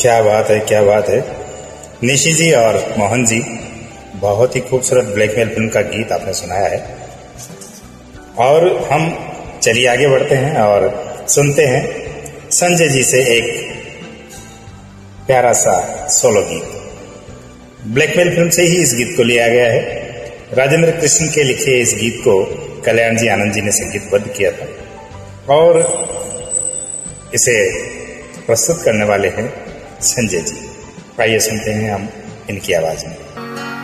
क्या बात है, क्या बात है। निशी जी और मोहन जी, बहुत ही खूबसूरत ब्लैकमेल फिल्म का गीत आपने सुनाया है। और हम चलिए आगे बढ़ते हैं और सुनते हैं संजय जी से एक प्यारा सा सोलो गीत। ब्लैकमेल फिल्म से ही इस गीत को लिया गया है। राजेंद्र कृष्ण के लिखे इस गीत को कल्याण जी आनंद जी ने संगीतबद्ध किया था और इसे प्रस्तुत करने वाले हैं संजय जी। आइए सुनते हैं हम इनकी आवाज में।